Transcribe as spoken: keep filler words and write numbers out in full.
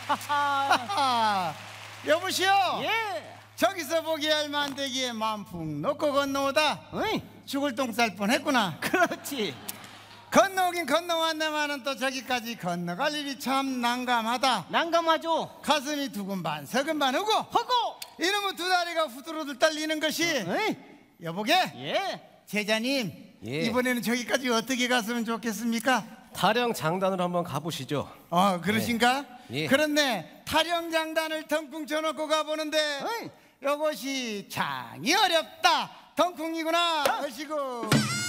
여보시오. 예. 저기서 보기에 얼마 안 되기에 마음 푹 놓고 건너오다 어이. 죽을 똥 쌀 뻔했구나. 그렇지. 건너오긴 건너왔네만은 또 저기까지 건너갈 일이 참 난감하다. 난감하죠. 가슴이 두근반 서근반 하고 허고. 이놈의 두 다리가 후두루들 떨리는 것이. 어이. 여보게. 예. 제자님, 예. 이번에는 저기까지 어떻게 갔으면 좋겠습니까? 타령 장단으로 한번 가보시죠. 어, 그러신가? 예. 그렇네. 타령장단을 덩쿵 쳐놓고 가보는데 어이. 이것이 장이 어렵다. 덩쿵이구나. 하시고